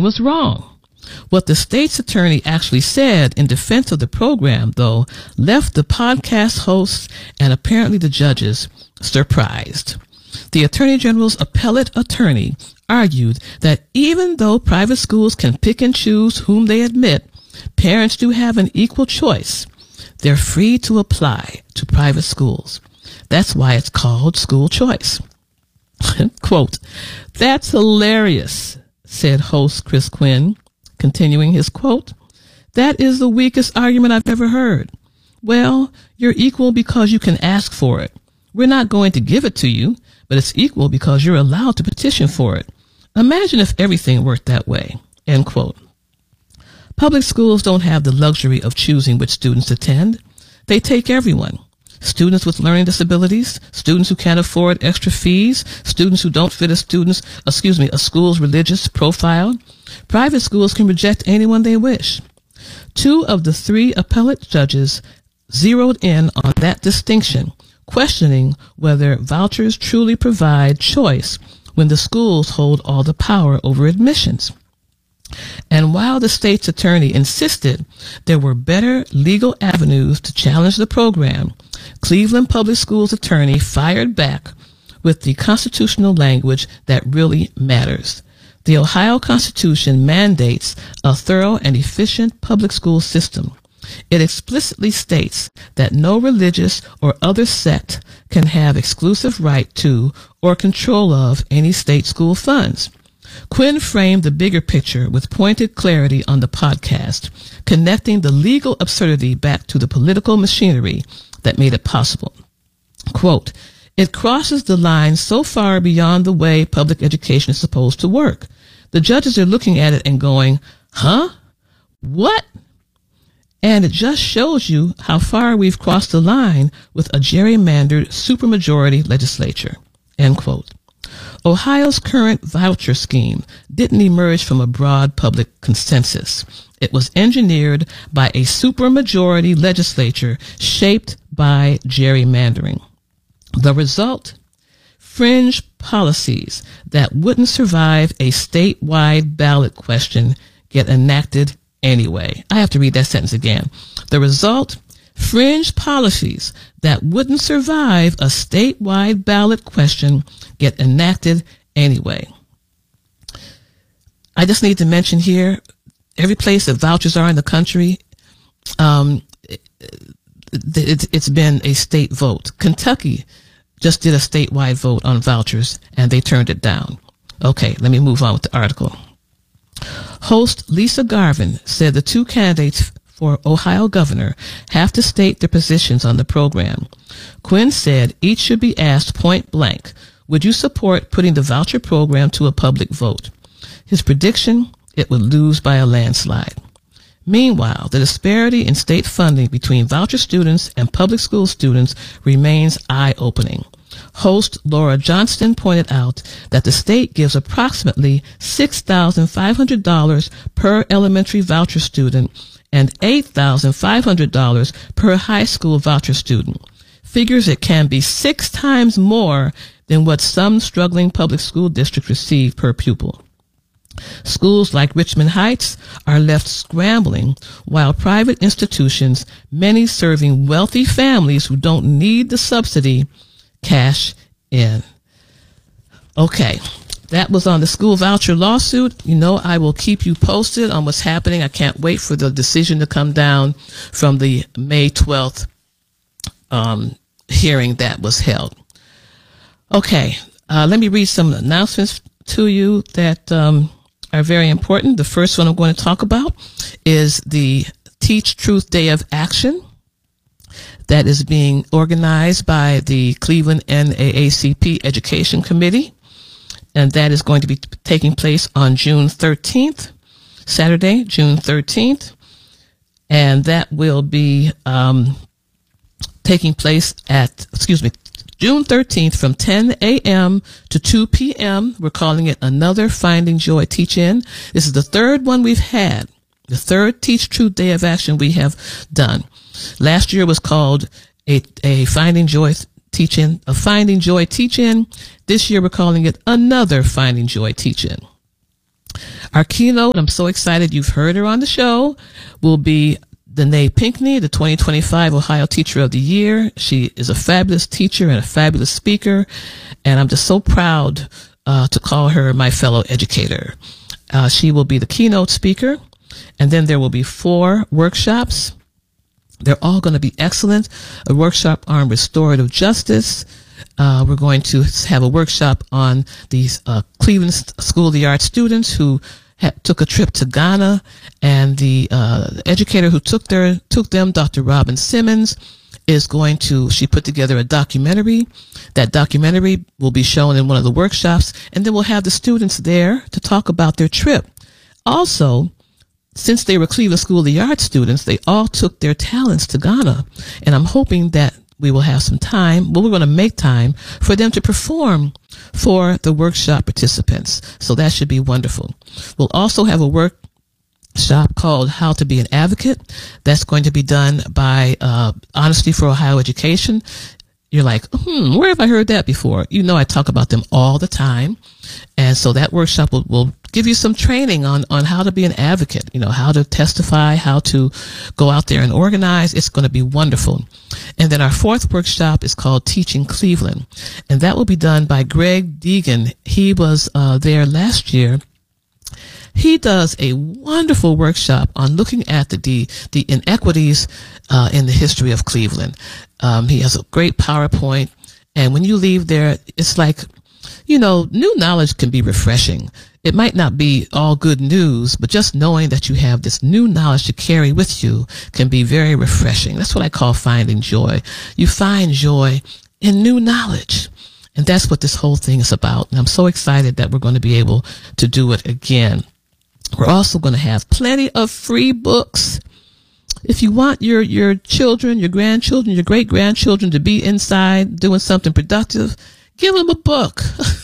was wrong. What the state's attorney actually said in defense of the program, though, left the podcast hosts and apparently the judges surprised. The Attorney General's appellate attorney argued that even though private schools can pick and choose whom they admit, parents do have an equal choice. They're free to apply to private schools. That's why it's called school choice. Quote, "That's hilarious," said host Chris Quinn, continuing his quote. "That is the weakest argument I've ever heard. Well, you're equal because you can ask for it. We're not going to give it to you, but it's equal because you're allowed to petition for it. Imagine if everything worked that way." End quote. Public schools don't have the luxury of choosing which students attend. They take everyone. Students with learning disabilities, students who can't afford extra fees, students who don't fit a school's religious profile. Private schools can reject anyone they wish. 2 of the 3 appellate judges zeroed in on that distinction, questioning whether vouchers truly provide choice when the schools hold all the power over admissions. And while the state's attorney insisted there were better legal avenues to challenge the program, Cleveland Public Schools attorney fired back with the constitutional language that really matters. The Ohio Constitution mandates a thorough and efficient public school system. It explicitly states that no religious or other sect can have exclusive right to or control of any state school funds. Quinn framed the bigger picture with pointed clarity on the podcast, connecting the legal absurdity back to the political machinery that made it possible. Quote, "It crosses the line so far beyond the way public education is supposed to work. The judges are looking at it and going, huh? What? And it just shows you how far we've crossed the line with a gerrymandered supermajority legislature." End quote. Ohio's current voucher scheme didn't emerge from a broad public consensus. It was engineered by a supermajority legislature shaped by gerrymandering. The result? Fringe policies that wouldn't survive a statewide ballot question get enacted anyway. I have to read that sentence again. The result? Fringe policies that wouldn't survive a statewide ballot question get enacted anyway. I just need to mention here, every place that vouchers are in the country, it's been a state vote. Kentucky just did a statewide vote on vouchers, and they turned it down. Okay, let me move on with the article. Host Lisa Garvin said the 2 candidates for Ohio governor have to state their positions on the program. Quinn said each should be asked point blank, would you support putting the voucher program to a public vote? His prediction, it would lose by a landslide. Meanwhile, the disparity in state funding between voucher students and public school students remains eye-opening. Host Laura Johnston pointed out that the state gives approximately $6,500 per elementary voucher student and $8,500 per high school voucher student. Figures it can be 6 times more than what some struggling public school districts receive per pupil. Schools like Richmond Heights are left scrambling, while private institutions, many serving wealthy families who don't need the subsidy, cash in. Okay, that was on the school voucher lawsuit. You know, I will keep you posted on what's happening. I can't wait for the decision to come down from the May 12th hearing that was held. Okay, let me read some announcements to you that are very important. The first one I'm going to talk about is the Teach Truth Day of Action that is being organized by the Cleveland NAACP Education Committee, and that is going to be taking place on June 13th, Saturday, June 13th, and that will be taking place at, June 13th from 10 a.m. to 2 p.m. We're calling it another Finding Joy Teach-In. This is the third one we've had, the third Teach Truth Day of Action we have done. Last year was called a Finding Joy Teach-In, a Finding Joy Teach-In. This year we're calling it another Finding Joy Teach-In. Our keynote, I'm so excited you've heard her on the show, will be Danae Pinkney, the 2025 Ohio Teacher of the Year. She is a fabulous teacher and a fabulous speaker, and I'm just so proud to call her my fellow educator. She will be the keynote speaker, and then there will be 4 workshops. They're all going to be excellent. A workshop on restorative justice. We're going to have a workshop on these Cleveland School of the Arts students who took a trip to Ghana, and the educator who took them, Dr. Robin Simmons, she put together a documentary. That documentary will be shown in one of the workshops, and then we'll have the students there to talk about their trip. Also, since they were Cleveland School of the Arts students, they all took their talents to Ghana, and I'm hoping that we will have some time. Well, we're going to make time for them to perform for the workshop participants. So that should be wonderful. We'll also have a workshop called How to Be an Advocate. That's going to be done by Honesty for Ohio Education. You're like, where have I heard that before? You know, I talk about them all the time. And so that workshop will give you some training on how to be an advocate, how to testify, how to go out there and organize. It's going to be wonderful. And then our 4th workshop is called Teaching Cleveland. And that will be done by Greg Deegan. He was there last year. He does a wonderful workshop on looking at the inequities in the history of Cleveland. He has a great PowerPoint. And when you leave there, it's like, new knowledge can be refreshing. It might not be all good news, but just knowing that you have this new knowledge to carry with you can be very refreshing. That's what I call finding joy. You find joy in new knowledge. And that's what this whole thing is about. And I'm so excited that we're going to be able to do it again. We're also going to have plenty of free books. If you want your children, your grandchildren, your great-grandchildren to be inside doing something productive, give them a book.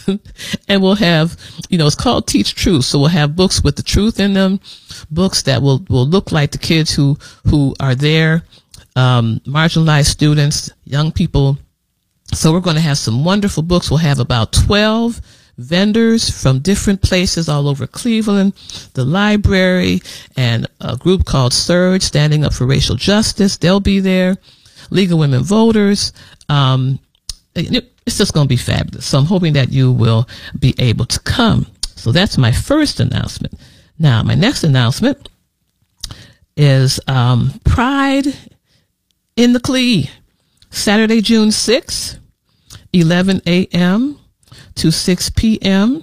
And we'll have, it's called Teach Truth. So we'll have books with the truth in them, books that will look like the kids who are there, marginalized students, young people. So we're going to have some wonderful books. We'll have about 12 vendors from different places all over Cleveland, the library, and a group called Surge, Standing Up for Racial Justice. They'll be there. League of Women Voters. It's just going to be fabulous. So I'm hoping that you will be able to come. So that's my first announcement. Now, my next announcement is Pride in the Clee, Saturday, June 6th, 11 a.m. to 6 p.m.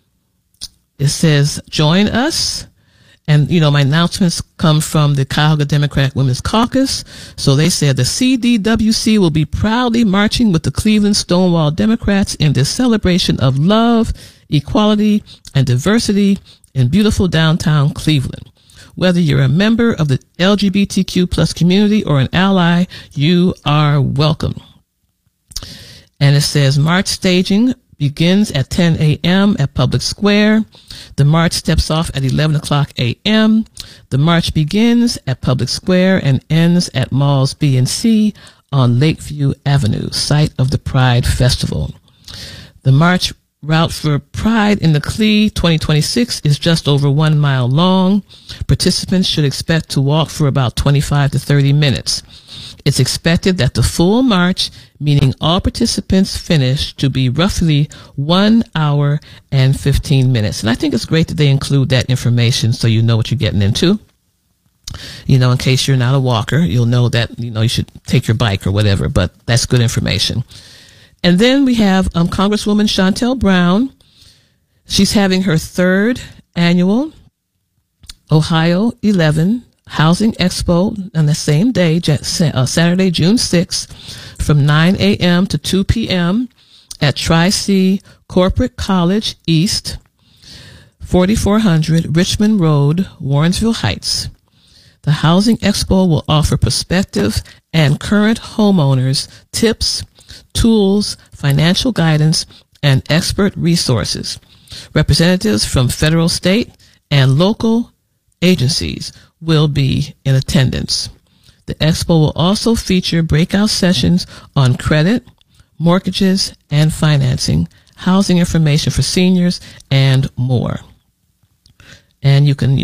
It says, join us. And, my announcements come from the Cuyahoga Democratic Women's Caucus. So they said the CDWC will be proudly marching with the Cleveland Stonewall Democrats in this celebration of love, equality, and diversity in beautiful downtown Cleveland. Whether you're a member of the LGBTQ plus community or an ally, you are welcome. And it says March staging begins at 10 a.m. at Public Square. The march steps off at 11 o'clock a.m. The march begins at Public Square and ends at Malls B and C on Lakeview Avenue, site of the Pride Festival. The march route for Pride in the Clee 2026 is just over 1 mile long. Participants should expect to walk for about 25 to 30 minutes. It's expected that the full march, meaning all participants finish, to be roughly 1 hour and 15 minutes. And I think it's great that they include that information so you know what you're getting into. In case you're not a walker, you'll know that, you should take your bike or whatever, but that's good information. And then we have Congresswoman Shontel Brown. She's having her 3rd annual Ohio 11 Housing Expo on the same day, Saturday, June 6th, from 9 a.m. to 2 p.m. at Tri-C Corporate College East, 4400 Richmond Road, Warrensville Heights. The Housing Expo will offer prospective and current homeowners tips, tools, financial guidance, and expert resources. Representatives from federal, state, and local agencies will be in attendance. The expo will also feature breakout sessions on credit, mortgages, and financing, housing information for seniors, and more. and you can